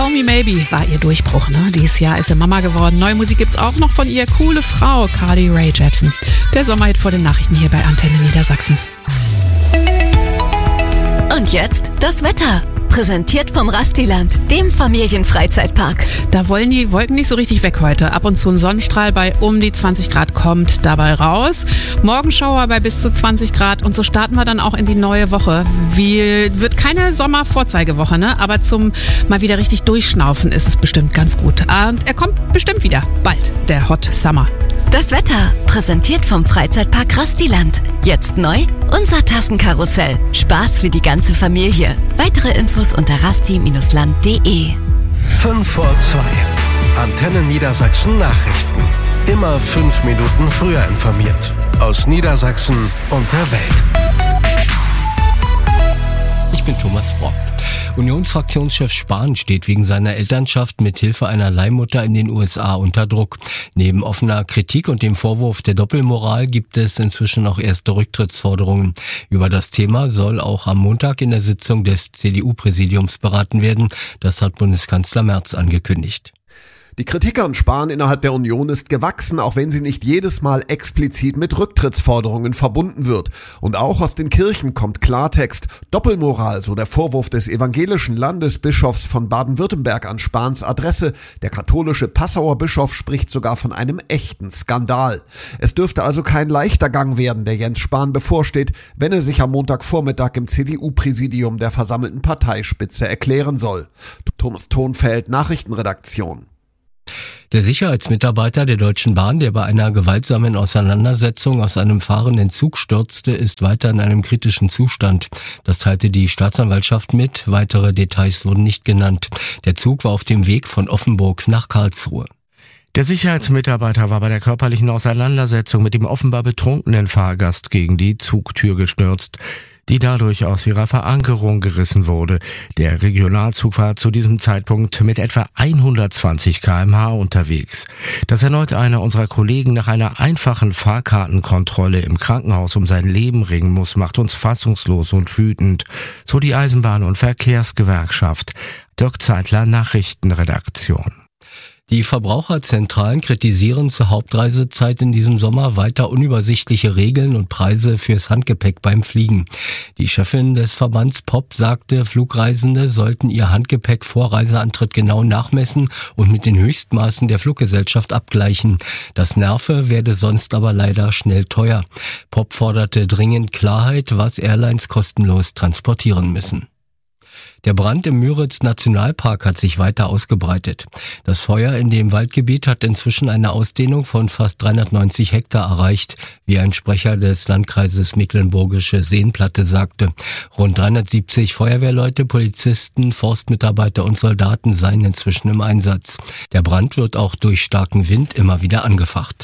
Call Me Maybe war ihr Durchbruch, ne? Dieses Jahr ist sie Mama geworden. Neue Musik gibt's auch noch von ihr. Coole Frau, Carly Rae Jepsen. Der Sommerhit vor den Nachrichten hier bei Antenne Niedersachsen. Und jetzt das Wetter. Präsentiert vom Rastiland, dem Familienfreizeitpark. Da wollen die Wolken nicht so richtig weg heute. Ab und zu ein Sonnenstrahl bei um die 20 Grad kommt dabei raus. Morgenschauer bei bis zu 20 Grad. Und so starten wir dann auch in die neue Woche. Wird keine Sommervorzeigewoche, ne? Aber zum mal wieder richtig durchschnaufen ist es bestimmt ganz gut. Und er kommt bestimmt wieder. Bald, der Hot Summer. Das Wetter, präsentiert vom Freizeitpark Rastiland. Jetzt neu, unser Tassenkarussell. Spaß für die ganze Familie. Weitere Infos unter rasti-land.de. 5 vor 2. Antenne Niedersachsen Nachrichten. Immer 5 Minuten früher informiert. Aus Niedersachsen und der Welt. Ich bin Thomas Brock. Unionsfraktionschef Spahn steht wegen seiner Elternschaft mit Hilfe einer Leihmutter in den USA unter Druck. Neben offener Kritik und dem Vorwurf der Doppelmoral gibt es inzwischen auch erste Rücktrittsforderungen. Über das Thema soll auch am Montag in der Sitzung des CDU-Präsidiums beraten werden. Das hat Bundeskanzler Merz angekündigt. Die Kritik an Spahn innerhalb der Union ist gewachsen, auch wenn sie nicht jedes Mal explizit mit Rücktrittsforderungen verbunden wird. Und auch aus den Kirchen kommt Klartext. Doppelmoral, so der Vorwurf des evangelischen Landesbischofs von Baden-Württemberg an Spahns Adresse. Der katholische Passauer Bischof spricht sogar von einem echten Skandal. Es dürfte also kein leichter Gang werden, der Jens Spahn bevorsteht, wenn er sich am Montagvormittag im CDU-Präsidium der versammelten Parteispitze erklären soll. Thomas Thonfeld, Nachrichtenredaktion. Der Sicherheitsmitarbeiter der Deutschen Bahn, der bei einer gewaltsamen Auseinandersetzung aus einem fahrenden Zug stürzte, ist weiter in einem kritischen Zustand. Das teilte die Staatsanwaltschaft mit. Weitere Details wurden nicht genannt. Der Zug war auf dem Weg von Offenburg nach Karlsruhe. Der Sicherheitsmitarbeiter war bei der körperlichen Auseinandersetzung mit dem offenbar betrunkenen Fahrgast gegen die Zugtür gestürzt, die dadurch aus ihrer Verankerung gerissen wurde. Der Regionalzug war zu diesem Zeitpunkt mit etwa 120 km/h unterwegs. Dass erneut einer unserer Kollegen nach einer einfachen Fahrkartenkontrolle im Krankenhaus um sein Leben ringen muss, macht uns fassungslos und wütend, so die Eisenbahn- und Verkehrsgewerkschaft. Dirk Zeitler, Nachrichtenredaktion. Die Verbraucherzentralen kritisieren zur Hauptreisezeit in diesem Sommer weiter unübersichtliche Regeln und Preise fürs Handgepäck beim Fliegen. Die Chefin des Verbands POP sagte, Flugreisende sollten ihr Handgepäck vor Reiseantritt genau nachmessen und mit den Höchstmaßen der Fluggesellschaft abgleichen. Das nerve, werde sonst aber leider schnell teuer. POP forderte dringend Klarheit, was Airlines kostenlos transportieren müssen. Der Brand im Müritz-Nationalpark hat sich weiter ausgebreitet. Das Feuer in dem Waldgebiet hat inzwischen eine Ausdehnung von fast 390 Hektar erreicht, wie ein Sprecher des Landkreises Mecklenburgische Seenplatte sagte. Rund 370 Feuerwehrleute, Polizisten, Forstmitarbeiter und Soldaten seien inzwischen im Einsatz. Der Brand wird auch durch starken Wind immer wieder angefacht.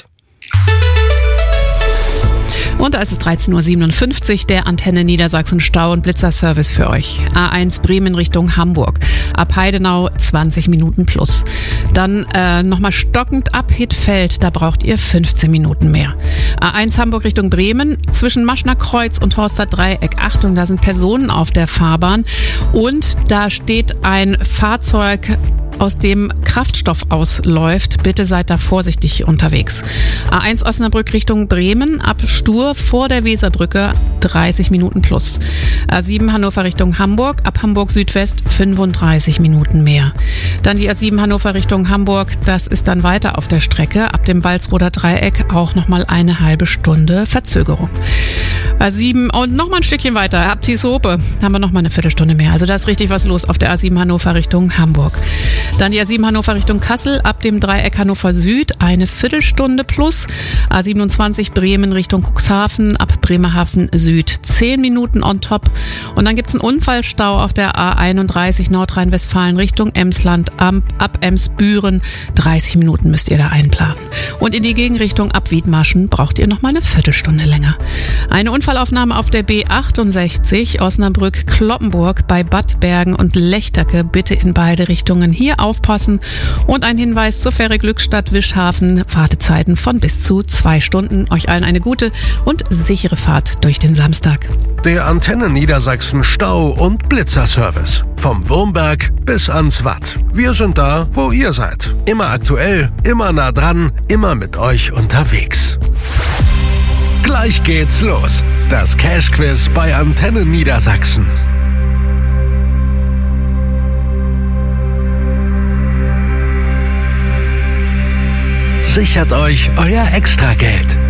Und da ist es 13.57 Uhr, der Antenne Niedersachsen Stau- und Blitzerservice für euch. A1 Bremen Richtung Hamburg. Ab Heidenau 20 Minuten plus. Dann nochmal stockend ab Hittfeld, da braucht ihr 15 Minuten mehr. A1 Hamburg Richtung Bremen, zwischen Maschner Kreuz und Horster Dreieck. Achtung, da sind Personen auf der Fahrbahn und da steht ein Fahrzeug, aus dem Kraftstoff ausläuft. Bitte seid da vorsichtig unterwegs. A1 Osnabrück Richtung Bremen, ab Stur vor der Weserbrücke 30 Minuten plus. A7 Hannover Richtung Hamburg, ab Hamburg Südwest 35 Minuten mehr. Dann die A7 Hannover Richtung Hamburg, das ist dann weiter auf der Strecke, ab dem Walsroder Dreieck auch nochmal eine halbe Stunde Verzögerung. A7 und nochmal ein Stückchen weiter, ab Tieshope haben wir nochmal eine Viertelstunde mehr. Also da ist richtig was los auf der A7 Hannover Richtung Hamburg. Dann die A7 Hannover Richtung Kassel, ab dem Dreieck Hannover Süd, eine Viertelstunde plus. A27 Bremen Richtung Cuxhaven, ab Bremerhaven Süd 10 Minuten on top. Und dann gibt's einen Unfallstau auf der A31 Nordrhein-Westfalen Richtung Emsland, ab Emsbüren. 30 Minuten müsst ihr da einplanen. Und in die Gegenrichtung ab Wiedmarschen braucht ihr nochmal eine Viertelstunde länger. Eine Unfallaufnahme auf der B68 Osnabrück-Kloppenburg bei Bad Bergen und Lechterke. Bitte in beide Richtungen hier aufpassen. Und ein Hinweis zur Fähre Glückstadt Wischhafen. Wartezeiten von bis zu 2 Stunden. Euch allen eine gute und sichere Fahrt durch den Samstag. Der Antenne Niedersachsen Stau- und Blitzerservice. Vom Wurmberg bis ans Watt. Wir sind da, wo ihr seid. Immer aktuell, immer nah dran, immer mit euch unterwegs. Gleich geht's los. Das Cash-Quiz bei Antenne Niedersachsen. Sichert euch euer Extrageld.